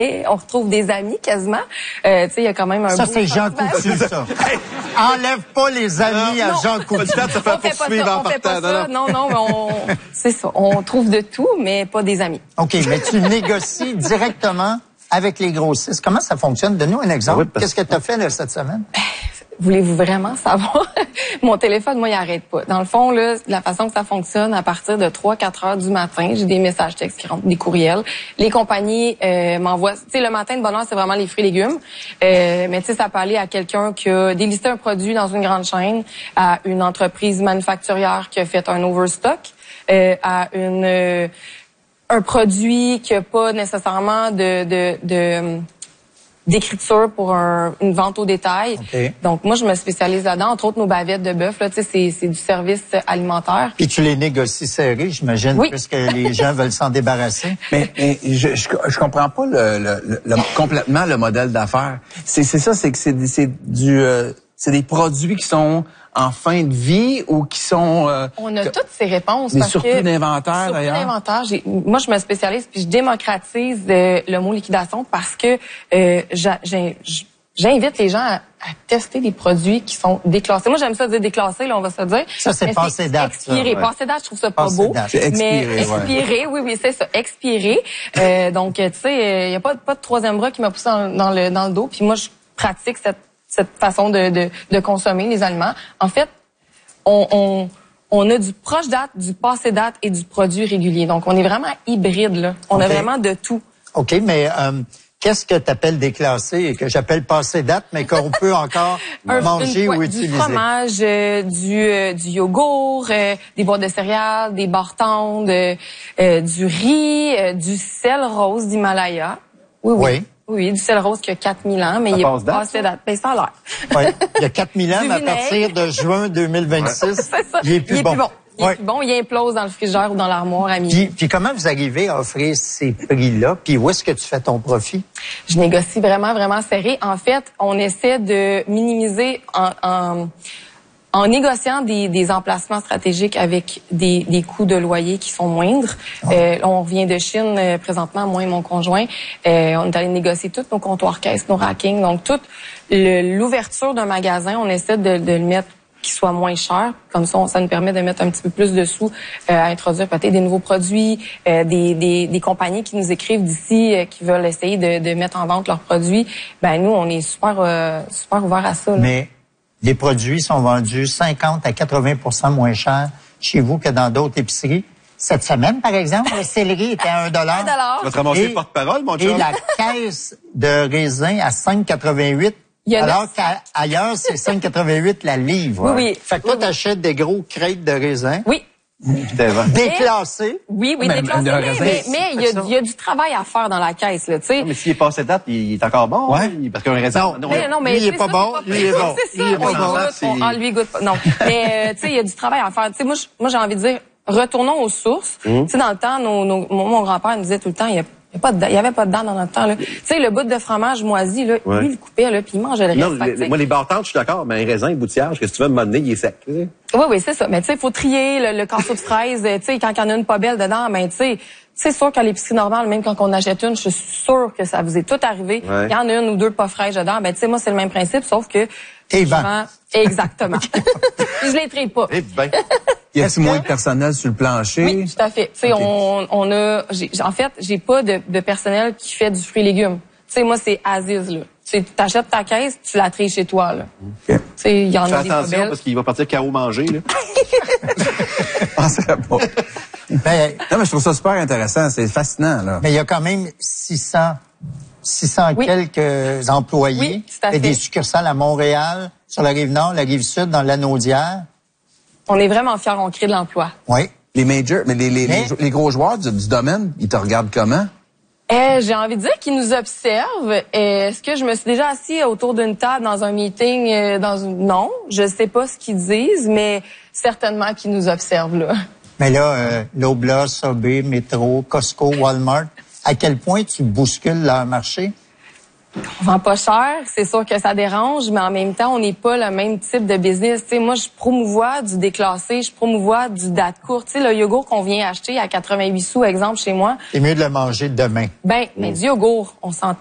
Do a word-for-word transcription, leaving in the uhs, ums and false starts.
On retrouve des amis quasiment. Euh, tu sais, il y a quand même un Ça, beau c'est Jean festival. Coutu, ça. Enlève pas les amis Non, à non. Jean Coutu. Ça fait On fait pas poursuivre ça, en on fait pas partant. ça. Non, non, mais on, c'est ça. On trouve de tout, mais pas des amis. OK, mais tu négocies directement avec les grossistes. Comment ça fonctionne? Donne-nous un exemple. Oui, parce- Qu'est-ce que tu as fait là, cette semaine? Voulez-vous vraiment savoir? Mon téléphone, moi, il arrête pas. Dans le fond, là, la façon que ça fonctionne, à partir de trois quatre heures du matin, j'ai des messages textes qui rentrent, des courriels. Les compagnies euh, m'envoient... Tu sais, le matin de bonne heure, c'est vraiment les fruits et légumes. Euh, mais tu sais, ça peut aller à quelqu'un qui a délisté un produit dans une grande chaîne, à une entreprise manufacturière qui a fait un overstock, euh, à une euh, un produit qui a pas nécessairement de... de, de d'écriture pour un, une vente au détail. Okay. Donc, moi, je me spécialise là-dedans. Entre autres, nos bavettes de bœuf, là, tu sais, c'est, c'est du service alimentaire. Puis tu les négocies serrés, j'imagine, Oui. puisque les gens veulent s'en débarrasser. Mais, mais je, je je comprends pas le, le, le, le- complètement le modèle d'affaires. C'est c'est ça, c'est que c'est c'est du euh, c'est des produits qui sont en fin de vie ou qui sont euh, On a que- toutes ces réponses. des parce surplus que, d'inventaire, surplus d'ailleurs. d'inventaire. J'ai- Moi, je me spécialise puis je démocratise euh, le mot liquidation parce que euh, j'a- j'ai- j'invite les gens à, à tester des produits qui sont déclassés. Moi, j'aime ça dire déclassés, là, on va se dire. Ça, c'est Mais passé date, ça, Expiré. ouais. Passé date, je trouve ça pas Passé beau. date. C'est expiré, mais ouais. expiré, oui, oui, c'est ça, expiré. Euh, donc, tu sais, il n'y a pas, pas de troisième bras qui m'a poussé dans, dans le, dans le dos. Puis moi, je pratique cette, cette façon de, de, de consommer les aliments. En fait, on, on, on a du proche date, du passé date et du produit régulier. Donc, on est vraiment hybride, là. On OK. a vraiment de tout. OK, mais euh, qu'est-ce que tu appelles déclassé et que j'appelle passé date, mais qu'on peut encore Un- manger une- ou ouais, utiliser? Du fromage, euh, du, euh, du yogourt, euh, des boîtes de céréales, des barres tendres, euh, euh, du riz, euh, du sel rose d'Himalaya. Oui, oui. Oui. Oui, du sel rose qui a quatre mille ans, mais Ça il est passe date, passé date. Ben, ça a l'air. Oui, il y a quatre mille ans, Du mais à vinaigre. partir de juin deux mille vingt-six, C'est ça. il est plus il est bon. plus bon. Il Ouais. est plus bon. Il implose dans le frigidaire ou dans l'armoire à midi. Puis, puis comment vous arrivez à offrir ces prix-là? Puis où est-ce que tu fais ton profit? Je négocie vraiment, vraiment serré. En fait, on essaie de minimiser en, en, en négociant des, des emplacements stratégiques avec des, des coûts de loyer qui sont moindres. Euh, on revient de Chine euh, présentement, moi et mon conjoint. Euh, on est allé négocier tous nos comptoirs caisses, nos rackings. Donc, toute le- l'ouverture d'un magasin, on essaie de, de le mettre qui soit moins cher. Comme ça, on- ça nous permet de mettre un petit peu plus de sous euh, à introduire peut-être des nouveaux produits, euh, des, des, des compagnies qui nous écrivent d'ici, euh, qui veulent essayer de, de mettre en vente leurs produits. Ben nous, on est super euh, super ouverts à ça. Là. Mais les produits sont vendus cinquante à quatre-vingts pour cent moins cher chez vous que dans d'autres épiceries. Cette semaine, par exemple, le céleri était à un dollar. Un dollar. Tu vas te ramasser Et- le porte-parole, mon Et chum? la caisse de raisin à cinq quatre-vingt-huit. Il y en a- Alors qu'ailleurs, c'est cinq quatre-vingt-huit la livre. Oui, oui. Fait que toi, Oui, oui. t'achètes des gros crêtes de raisin, Oui. déclassés. Oui, oui, Mais- déclassé, mais- mais, mais, mais il y, a- ça. il y a du travail à faire dans la caisse, là, tu sais. Mais s'il est passé date, il est encore bon. Ouais. hein, Parce qu'un raisin... Non, Mais non, mais Lui, il est tu sais, pas ça, bon, c'est pas- lui, il est bon. C'est ça, Lui, il est on pas y bon. goûte, C'est- on, ah, lui, il goûte pas. Non. Mais, euh, tu sais, il y a du travail à faire. Tu sais, moi, je- moi, j'ai envie de dire, retournons aux sources. Tu sais, dans le temps, nos, nos, mon, mon grand-père nous disait tout le temps, il y a il y a pas de dents- il y avait pas de dents dans notre temps, là. Tu sais, le bout de fromage moisi, là, Ouais. lui, il le coupait, là, puis il mangeait le reste. Non, Fait que, les- tu sais, moi, les bartendes, je suis d'accord, mais un raisin, un boutillage, qu'est-ce que tu veux me donner, il est sec. tu sais. Oui, oui, c'est ça. Mais tu sais, il faut trier le, le casseau de fraises. Tu sais, quand il y en a une pas belle dedans, ben tu sais, c'est sûr qu'à l'épicerie normale, même quand on achète une, je suis sûre que ça vous est tout arrivé. Ouais. Il y en a une ou deux pas fraîches dedans. Ben tu sais, moi c'est le même principe, sauf que T'es je ban. vends- Exactement. je les traite pas. Eh ben, Y Est-ce a-t-il moins que- de personnel sur le plancher? Oui, tout à fait. Tu sais, Ok. on, on a, j'ai- en fait, j'ai pas de, de personnel qui fait du fruit et légumes. Tu sais, moi c'est Aziz là. Tu t'achètes ta caisse, tu la tries chez toi là. Tu sais, il y en fais a des pas attention belles. parce qu'il va partir carreau manger, là. Je penserais pas. Ben, Non, mais je trouve ça super intéressant. C'est fascinant, là. mais il y a quand même six cents, six cents Oui. quelques employés. Oui, tout à et des fait. succursales à Montréal, sur la Rive-Nord, la Rive-Sud, dans l'Anaudière. On est vraiment fiers, on crée de l'emploi. Oui. Les majors, mais les, les, Mais- les, les gros joueurs du, du domaine, ils te regardent comment? Euh, j'ai envie de dire qu'ils nous observent. Euh, Est-ce que je me suis déjà assis autour d'une table dans un meeting? euh, dans une... Non, je sais pas ce qu'ils disent, mais certainement qu'ils nous observent là. Mais là, euh, Loblaw, Subway, Metro, Costco, Walmart, à quel point tu bouscules leur marché? On vend pas cher, c'est sûr que ça dérange, mais en même temps, on n'est pas le même type de business. T'sais, moi, je promouvois du déclassé, je promouvois du date courte. T'sais, le yogourt qu'on vient acheter à quatre-vingt-huit sous, exemple, chez moi. C'est mieux de le manger demain. Ben, mais du yogourt, on s'entend.